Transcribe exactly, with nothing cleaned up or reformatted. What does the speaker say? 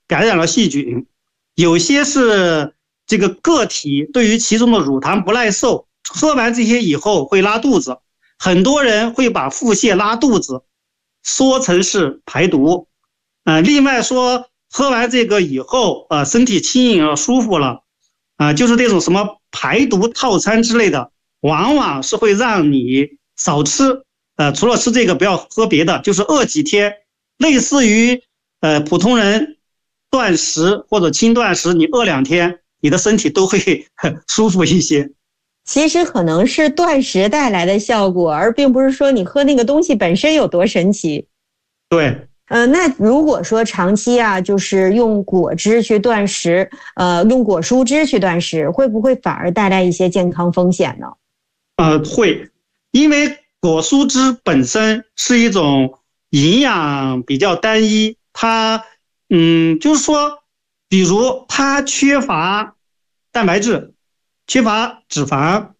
感染了细菌，有些是这个个体对于其中的乳糖不耐受，喝完这些以后会拉肚子，很多人会把腹泻拉肚子说成是排毒。呃，另外说喝完这个以后，呃，身体轻盈了，舒服了，啊、呃，就是那种什么排毒套餐之类的，往往是会让你少吃，呃，除了吃这个不要喝别的，就是饿几天，类似于呃普通人断食或者轻断食，你饿两天，你的身体都会舒服一些。 其实可能是断食带来的效果，而并不是说你喝那个东西本身有多神奇。 对。 呃，那如果说长期啊，就是用果汁去断食，呃，用果蔬汁去断食，会不会反而带来一些健康风险呢？ 呃，会，因为果蔬汁本身是一种营养比较单一，它，嗯，就是说，比如它缺乏蛋白质，缺乏脂肪，